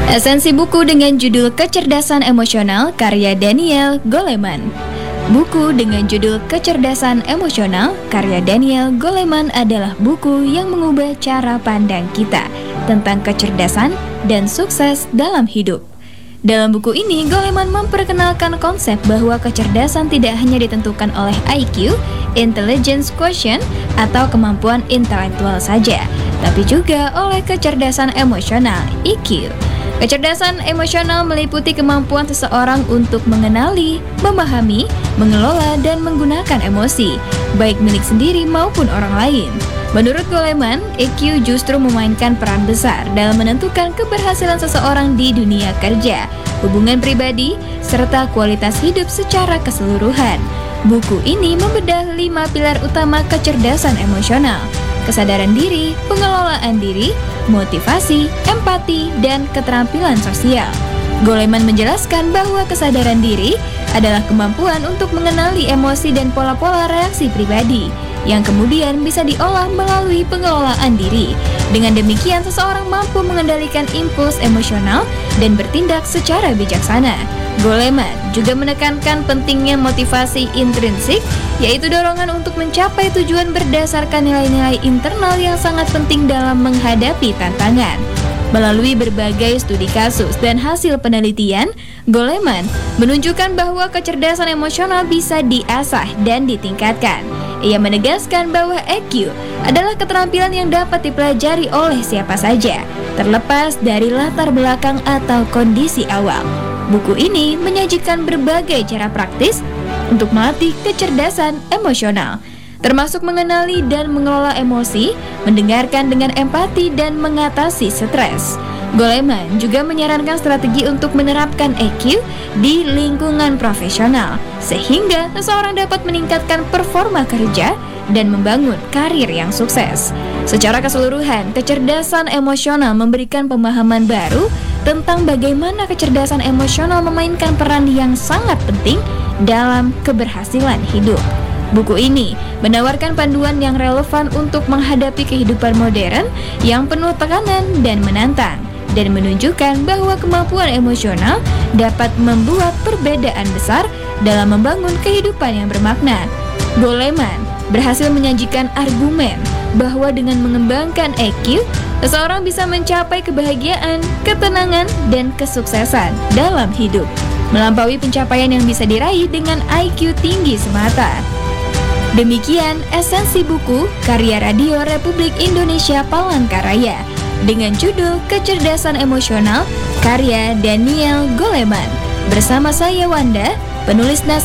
Esensi buku dengan judul Kecerdasan Emosional karya Daniel Goleman. Buku dengan judul Kecerdasan Emosional karya Daniel Goleman adalah buku yang mengubah cara pandang kita tentang kecerdasan dan sukses dalam hidup. Dalam buku ini, Goleman memperkenalkan konsep bahwa kecerdasan tidak hanya ditentukan oleh IQ, Intelligence Quotient, atau kemampuan intelektual saja, tapi juga oleh kecerdasan emosional, EQ. Kecerdasan emosional meliputi kemampuan seseorang untuk mengenali, memahami, mengelola, dan menggunakan emosi, baik milik sendiri maupun orang lain. Menurut Goleman, EQ justru memainkan peran besar dalam menentukan keberhasilan seseorang di dunia kerja, hubungan pribadi, serta kualitas hidup secara keseluruhan. Buku ini membedah 5 pilar utama kecerdasan emosional: kesadaran diri, pengelolaan diri, motivasi, empati, dan keterampilan sosial. Goleman menjelaskan bahwa kesadaran diri adalah kemampuan untuk mengenali emosi dan pola-pola reaksi pribadi, yang kemudian bisa diolah melalui pengelolaan diri. Dengan demikian, seseorang mampu mengendalikan impuls emosional dan bertindak secara bijaksana. Goleman juga menekankan pentingnya motivasi intrinsik, yaitu dorongan untuk mencapai tujuan berdasarkan nilai-nilai internal yang sangat penting dalam menghadapi tantangan. Melalui berbagai studi kasus dan hasil penelitian, Goleman menunjukkan bahwa kecerdasan emosional bisa diasah dan ditingkatkan. Ia menegaskan bahwa EQ adalah keterampilan yang dapat dipelajari oleh siapa saja, terlepas dari latar belakang atau kondisi awal. Buku ini menyajikan berbagai cara praktis untuk melatih kecerdasan emosional, termasuk mengenali dan mengelola emosi, mendengarkan dengan empati, dan mengatasi stres. Goleman juga menyarankan strategi untuk menerapkan EQ di lingkungan profesional, sehingga seseorang dapat meningkatkan performa kerja dan membangun karir yang sukses. Secara keseluruhan, kecerdasan emosional memberikan pemahaman baru tentang bagaimana kecerdasan emosional memainkan peran yang sangat penting dalam keberhasilan hidup. Buku ini menawarkan panduan yang relevan untuk menghadapi kehidupan modern yang penuh tekanan dan menantang, dan menunjukkan bahwa kemampuan emosional dapat membuat perbedaan besar dalam membangun kehidupan yang bermakna. Goleman berhasil menyajikan argumen bahwa dengan mengembangkan EQ, seseorang bisa mencapai kebahagiaan, ketenangan, dan kesuksesan dalam hidup, melampaui pencapaian yang bisa diraih dengan IQ tinggi semata. Demikian esensi buku karya Radio Republik Indonesia Palangkaraya dengan judul Kecerdasan Emosional karya Daniel Goleman. Bersama saya Wanda, penulis naskah